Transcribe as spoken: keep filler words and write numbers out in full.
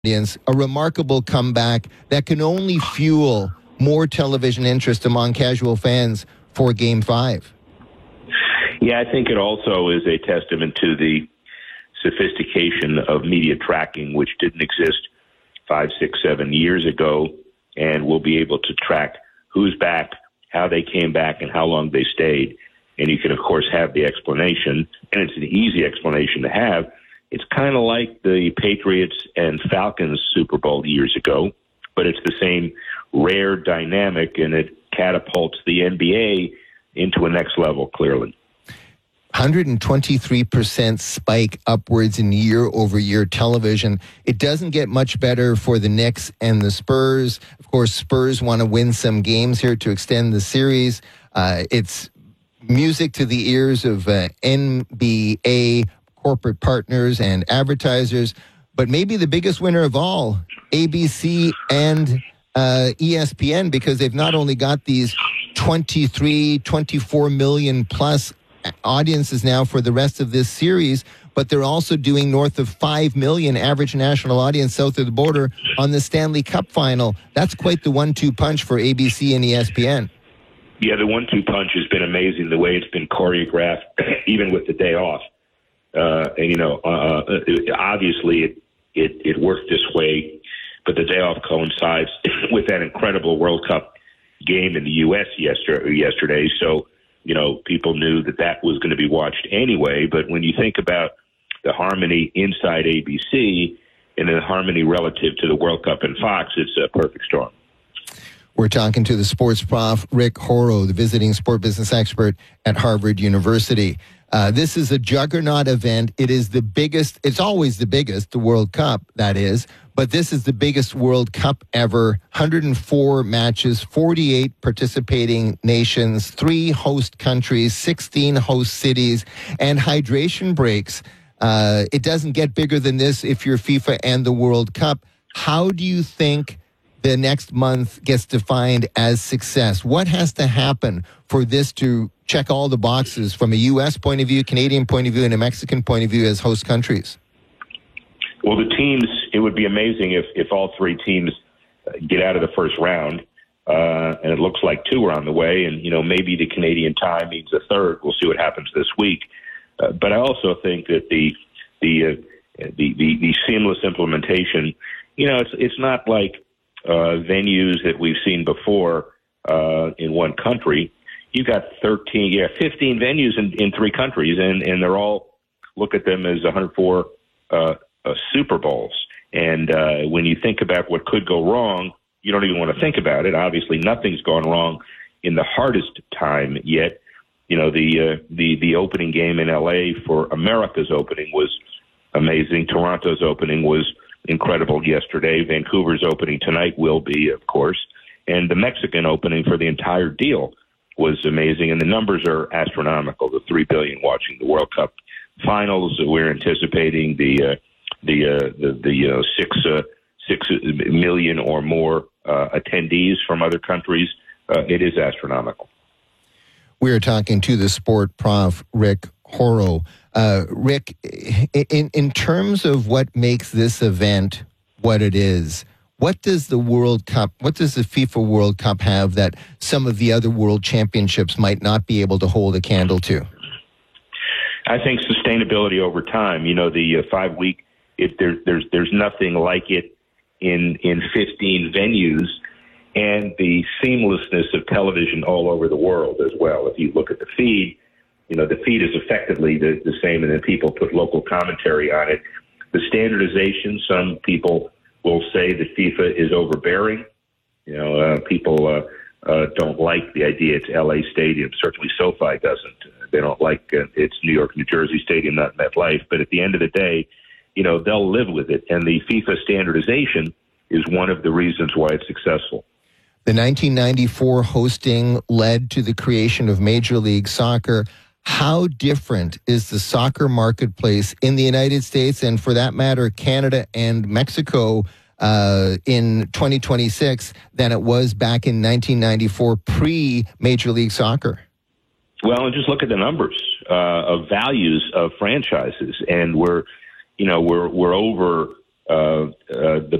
audience, a remarkable comeback that can only fuel more television interest among casual fans for Game five. Yeah, I think it also is a testament to the sophistication of media tracking, which didn't exist five, six, seven years ago, and we'll be able to track who's back, how they came back, and how long they stayed. And you can, of course, have the explanation, and it's an easy explanation to have. It's kind of like the Patriots and Falcons Super Bowl years ago, but it's the same rare dynamic, and it catapults the N B A into a next level, clearly. one hundred twenty-three percent spike upwards in year-over-year television. It doesn't get much better for the Knicks and the Spurs. Of course, Spurs want to win some games here to extend the series. Uh, it's music to the ears of uh, N B A corporate partners and advertisers. But maybe the biggest winner of all, A B C and uh, E S P N, because they've not only got these twenty-three, twenty-four million plus audiences now for the rest of this series, but they're also doing north of five million average national audience south of the border on the Stanley Cup final. That's quite the one two punch for A B C and E S P N. Yeah, the one two punch has been amazing, the way it's been choreographed, even with the day off. Uh, and, you know, uh, obviously it, it, it worked this way, but the day off coincides with that incredible World Cup game in the U S yesterday, yesterday. So, you know, people knew that that was going to be watched anyway. But when you think about the harmony inside A B C and the harmony relative to the World Cup and Fox, it's a perfect storm. We're talking to the sports prof, Rick Horrow, the visiting sport business expert at Harvard University. Uh, this is a juggernaut event. It is the biggest, it's always the biggest, the World Cup, that is, but this is the biggest World Cup ever. one hundred four matches, forty-eight participating nations, three host countries, sixteen host cities, and hydration breaks. Uh, it doesn't get bigger than this if you're FIFA and the World Cup. How do you think the next month gets defined as success? What has to happen for this to check all the boxes from a U S point of view, Canadian point of view, and a Mexican point of view as host countries? Well, the teams, it would be amazing if, if all three teams get out of the first round, uh, and it looks like two are on the way, and, you know, maybe the Canadian tie means a third. We'll see what happens this week. Uh, but I also think that the the, uh, the the the seamless implementation, you know, it's it's not like uh, venues that we've seen before uh, in one country. You got thirteen, yeah, fifteen venues in, in three countries, and, and they're all, look at them as one hundred four uh, uh, Super Bowls. And uh, when you think about what could go wrong, you don't even want to think about it. Obviously, nothing's gone wrong in the hardest time yet. You know, the uh, the the opening game in L A for America's opening was amazing. Toronto's opening was incredible yesterday. Vancouver's opening tonight will be, of course. And the Mexican opening for the entire deal was amazing, and the numbers are astronomical. The three billion watching the World Cup finals. We're anticipating the uh, the uh, the the uh, six uh, six million or more uh, attendees from other countries. Uh, it is astronomical. We are talking to the sport prof, Rick Horrow. Uh, Rick, in in terms of what makes this event what it is, what does the World Cup, what does the FIFA World Cup have that some of the other world championships might not be able to hold a candle to? I think sustainability over time. You know, the uh, five week, it, there, there's there's nothing like it in in fifteen venues, and the seamlessness of television all over the world as well. If you look at the feed, you know, the feed is effectively the, the same, and then people put local commentary on it. The standardization, some people will say that FIFA is overbearing. You know, uh, people uh, uh, don't like the idea it's L A Stadium. Certainly SoFi doesn't. They don't like uh, it's New York, New Jersey Stadium, not MetLife. But at the end of the day, you know, they'll live with it. And the FIFA standardization is one of the reasons why it's successful. The nineteen ninety-four hosting led to the creation of Major League Soccer. How different is the soccer marketplace in the United States, and for that matter, Canada and Mexico, uh, in twenty twenty-six than it was back in nineteen ninety-four, pre-Major League Soccer? Well, and just look at the numbers uh, of values of franchises, and we're, you know, we're we're over uh, uh, the